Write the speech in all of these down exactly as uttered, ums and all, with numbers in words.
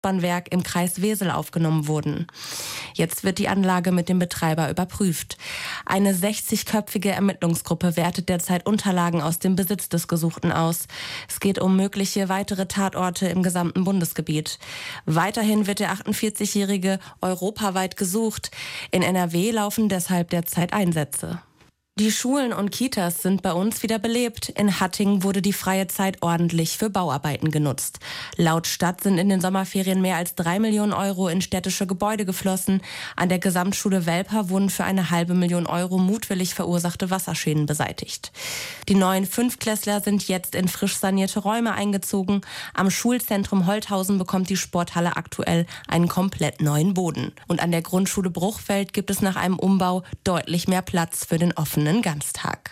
Bahnwerk im Kreis Wesel aufgenommen wurden. Jetzt wird die Anlage mit dem Betreiber überprüft. Eine sechzigköpfige Ermittlungsgruppe wertet derzeit Unterlagen aus dem Besitz des Gesuchten aus. Es geht um mögliche weitere Tatorte im gesamten Bundesgebiet. Weiterhin wird der achtundvierzigjährige europaweit gesucht. In N R W laufen deshalb derzeit Einsätze. Die Schulen und Kitas sind bei uns wieder belebt. In Hattingen wurde die freie Zeit ordentlich für Bauarbeiten genutzt. Laut Stadt sind in den Sommerferien mehr als drei Millionen Euro in städtische Gebäude geflossen. An der Gesamtschule Welper wurden für eine halbe Million Euro mutwillig verursachte Wasserschäden beseitigt. Die neuen Fünftklässler sind jetzt in frisch sanierte Räume eingezogen. Am Schulzentrum Holthausen bekommt die Sporthalle aktuell einen komplett neuen Boden. Und an der Grundschule Bruchfeld gibt es nach einem Umbau deutlich mehr Platz für den offenen Ganztag.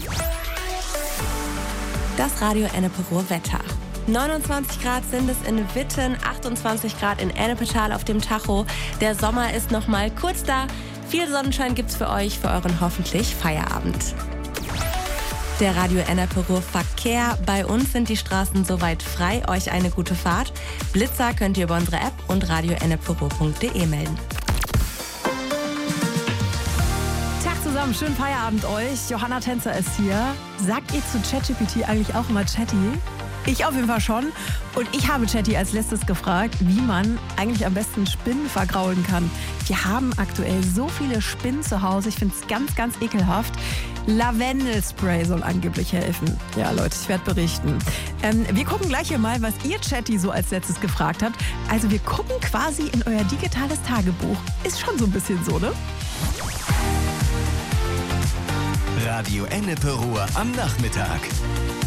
Das Radio Ennepe-Ruhr Wetter. neunundzwanzig Grad sind es in Witten, achtundzwanzig Grad in Ennepetal auf dem Tacho. Der Sommer ist noch mal kurz da. Viel Sonnenschein gibt's für euch, für euren hoffentlich Feierabend. Der Radio Ennepe-Ruhr Verkehr. Bei uns sind die Straßen soweit frei. Euch eine gute Fahrt. Blitzer könnt ihr über unsere App und radio enneperuhr punkt de melden. Zusammen, schönen Feierabend euch. Johanna Tänzer ist hier. Sagt ihr zu ChatGPT eigentlich auch immer Chatty? Ich auf jeden Fall schon. Und ich habe Chatty als letztes gefragt, wie man eigentlich am besten Spinnen vergraulen kann. Wir haben aktuell so viele Spinnen zu Hause. Ich finde es ganz, ganz ekelhaft. Lavendelspray soll angeblich helfen. Ja, Leute, ich werde berichten. Ähm, wir gucken gleich hier mal, was ihr Chatty so als letztes gefragt habt. Also wir gucken quasi in euer digitales Tagebuch. Ist schon so ein bisschen so, ne? Radio Ennepe-Ruhr am Nachmittag.